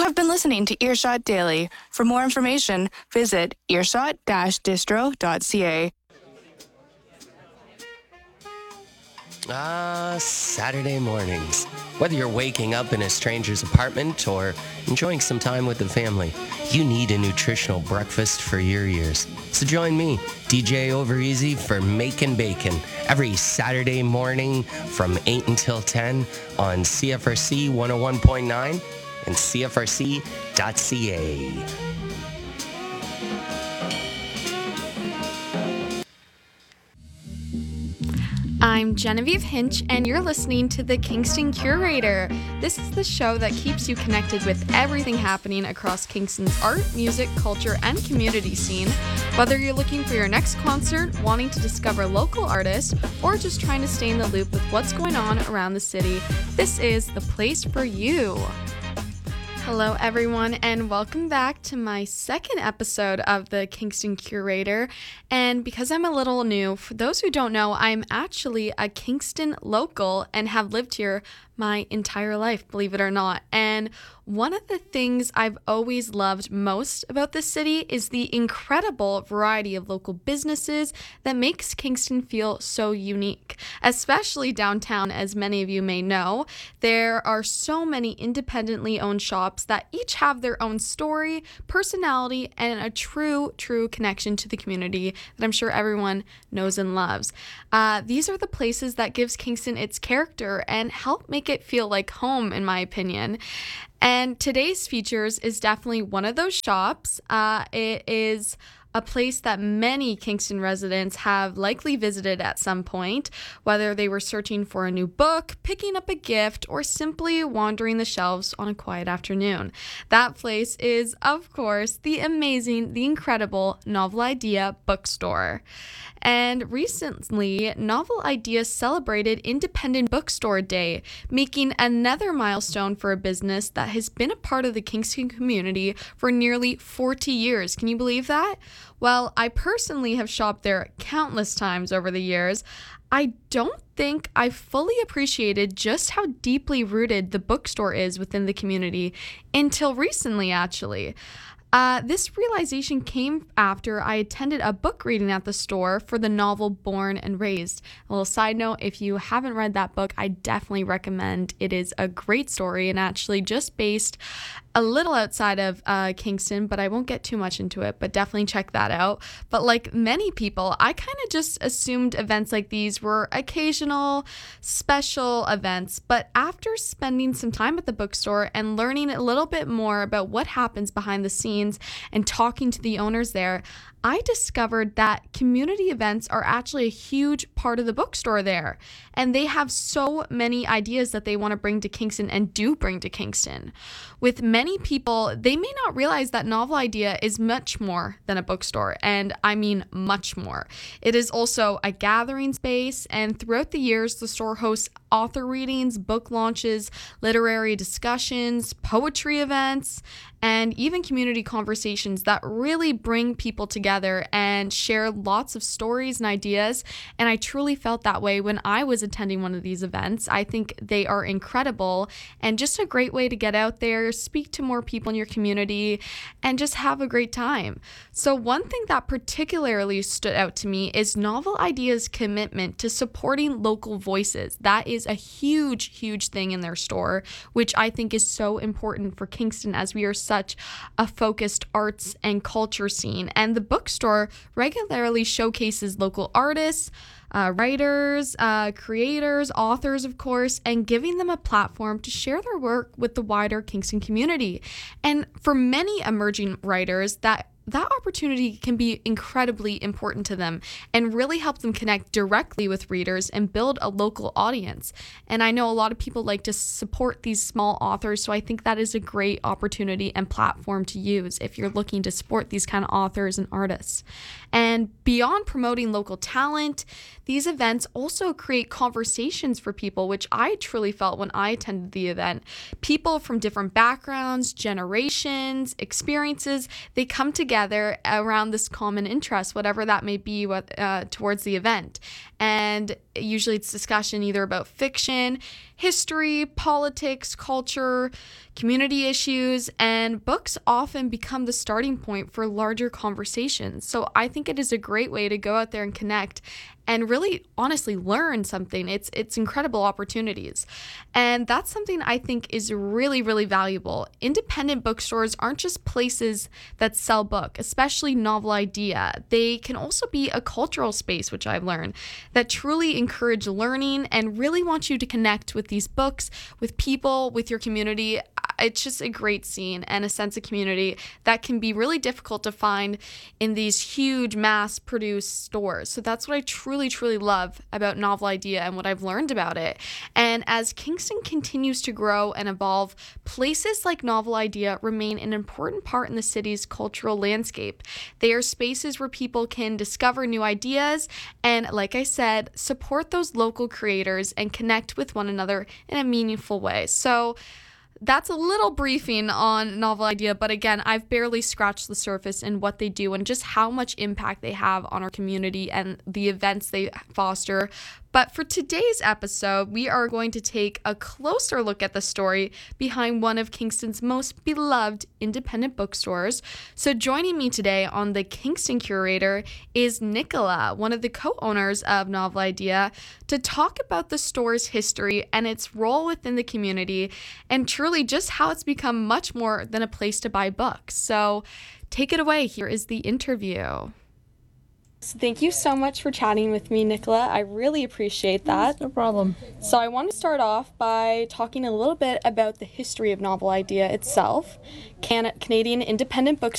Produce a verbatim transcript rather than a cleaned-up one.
have been listening to Earshot Daily. For more information, visit earshot dash distro dot c a. Ah, Saturday mornings. Whether you're waking up in a stranger's apartment or enjoying some time with the family, you need a nutritional breakfast for your ears. So join me, D J Overeasy, for Makin' Bacon every Saturday morning from eight until ten on C F R C one oh one point nine and C F R C dot C A. I'm Genevieve Hinch, and you're listening to The Kingston Curator. This is the show that keeps you connected with everything happening across Kingston's art, music, culture, and community scene. Whether you're looking for your next concert, wanting to discover local artists, or just trying to stay in the loop with what's going on around the city, this is the place for you. Hello, everyone, and welcome back to my second episode of the Kingston Curator. And because I'm a little new, for those who don't know, I'm actually a Kingston local and have lived here my entire life, believe it or not. And one of the things I've always loved most about this city is the incredible variety of local businesses that makes Kingston feel so unique, especially downtown. As many of you may know, there are so many independently owned shops that each have their own story, personality, and a true, true connection to the community that I'm sure everyone knows and loves. Uh, these are the places that gives Kingston its character and help make it feel like home, in my opinion. And today's features is definitely one of those shops. Uh, it is a place that many Kingston residents have likely visited at some point, whether they were searching for a new book, picking up a gift, or simply wandering the shelves on a quiet afternoon. That place is, of course, the amazing, the incredible Novel Idea Bookstore. And recently, Novel Idea celebrated Independent Bookstore Day, making another milestone for a business that has been a part of the Kingston community for nearly forty years. Can you believe that? Well, I personally have shopped there countless times over the years. I don't think I fully appreciated just how deeply rooted the bookstore is within the community until recently, actually. Uh, this realization came after I attended a book reading at the store for the novel Born and Raised. A little side note, if you haven't read that book, I definitely recommend. It is a great story and actually just based a little outside of uh, Kingston, but I won't get too much into it, but definitely check that out. But like many people, I kind of just assumed events like these were occasional special events, but after spending some time at the bookstore and learning a little bit more about what happens behind the scenes and talking to the owners there, I discovered that community events are actually a huge part of the bookstore there, and they have so many ideas that they want to bring to Kingston and do bring to Kingston. With many people, they may not realize that Novel Idea is much more than a bookstore, and I mean much more. It is also a gathering space, and throughout the years, the store hosts author readings, book launches, literary discussions, poetry events, and even community conversations that really bring people together and share lots of stories and ideas. And I truly felt that way when I was attending one of these events. I think they are incredible and just a great way to get out there, speak to more people in your community, and just have a great time. So one thing that particularly stood out to me is Novel Idea's commitment to supporting local voices. That is a huge, huge thing in their store, which I think is so important for Kingston as we are such a focused arts and culture scene. And the bookstore regularly showcases local artists, uh, writers, uh, creators, authors, of course, and giving them a platform to share their work with the wider Kingston community. And for many emerging writers, that that opportunity can be incredibly important to them and really help them connect directly with readers and build a local audience. And I know a lot of people like to support these small authors, so I think that is a great opportunity and platform to use if you're looking to support these kind of authors and artists. And beyond promoting local talent, these events also create conversations for people, which I truly felt when I attended the event. People from different backgrounds, generations, experiences, they come together around this common interest, whatever that may be, uh, towards the event. And usually it's discussion either about fiction, history, politics, culture, community issues, and books often become the starting point for larger conversations. So I think it is a great way to go out there and connect and really honestly learn something. It's it's incredible opportunities. And that's something I think is really, really valuable. Independent bookstores aren't just places that sell books, especially Novel Idea. They can also be a cultural space, which I've learned, that truly encourage learning and really want you to connect with these books, with people, with your community. It's just a great scene and a sense of community that can be really difficult to find in these huge mass-produced stores. So that's what I truly, truly love about Novel Idea and what I've learned about it. And as Kingston continues to grow and evolve, places like Novel Idea remain an important part in the city's cultural landscape. They are spaces where people can discover new ideas and, like I said, support those local creators and connect with one another in a meaningful way. So that's a little briefing on Novel Idea, but again, I've barely scratched the surface in what they do and just how much impact they have on our community and the events they foster. But for today's episode, we are going to take a closer look at the story behind one of Kingston's most beloved independent bookstores. So joining me today on the Kingston Curator is Nicola, one of the co-owners of Novel Idea, to talk about the store's history and its role within the community, and truly just how it's become much more than a place to buy books. So take it away. Here is the interview. Thank you so much for chatting with me, Nicola. I really appreciate that. No problem. So I want to start off by talking a little bit about the history of Novel Idea itself. Can- Canadian independent bookstore